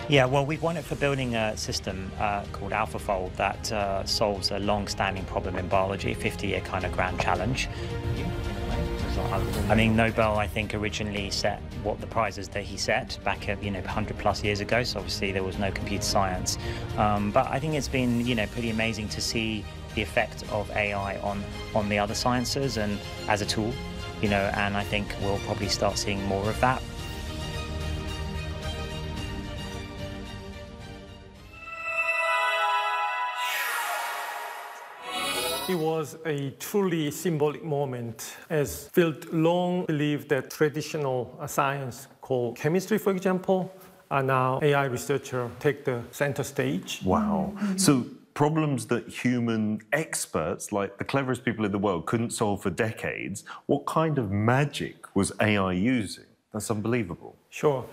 Yeah, well, we've won it for building a system called AlphaFold that solves a long-standing problem in biology, a 50-year kind of grand challenge. I mean, Nobel, I think, originally set what the prizes that he set back at, 100 plus years ago. So obviously there was no computer science. But I think it's been, pretty amazing to see the effect of AI on the other sciences and as a tool, and I think we'll probably start seeing more of that. It was a truly symbolic moment, as field long believed that traditional science called chemistry, for example, are now AI researchers take the center stage. Wow. So problems that human experts, like the cleverest people in the world, couldn't solve for decades, what kind of magic was AI using? That's unbelievable. Sure.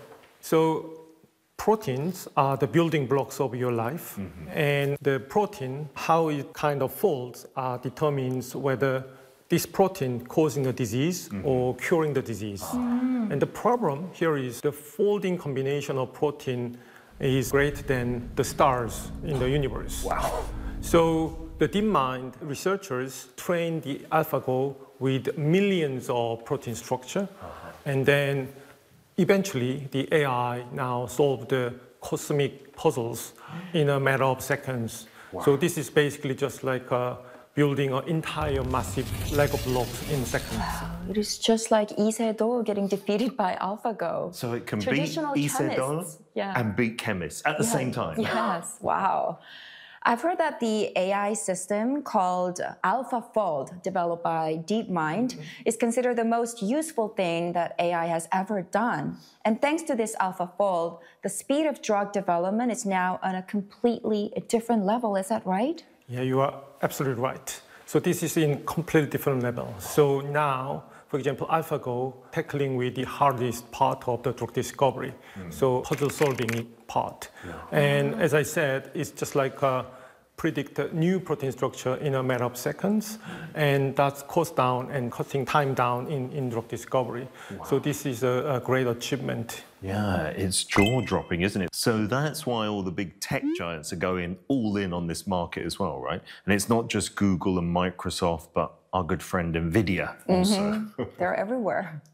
So proteins are the building blocks of your life, and the protein, how it kind of folds, determines whether this protein causing a disease or curing the disease. And the problem here is the folding combination of protein is greater than the stars in the universe. Wow. So the DeepMind researchers trained the AlphaGo with millions of protein structure, and then eventually, the AI now solved the cosmic puzzles in a matter of seconds. Wow. So this is basically just like building an entire massive Lego blocks in seconds. Wow, it is just like Lee Sedol getting defeated by AlphaGo. So it can beat Traditional Lee Sedol chemists. Yeah. and beat chemists at the same time. Yes, wow. I've heard that the AI system called AlphaFold, developed by DeepMind, is considered the most useful thing that AI has ever done. And thanks to this AlphaFold, the speed of drug development is now on a completely different level. Is that right? Yeah, you are absolutely right. So this is in completely different level. So now, for example, AlphaGo tackling with the hardest part of the drug discovery, so puzzle solving part. Yeah. And as I said, it's just like predict a new protein structure in a matter of seconds, and that's cost down and cutting time down in drug discovery. Wow. So this is a great achievement. Yeah, it's jaw-dropping, isn't it? So that's why all the big tech giants are going all in on this market as well, right? And it's not just Google and Microsoft, but our good friend NVIDIA also. They're everywhere.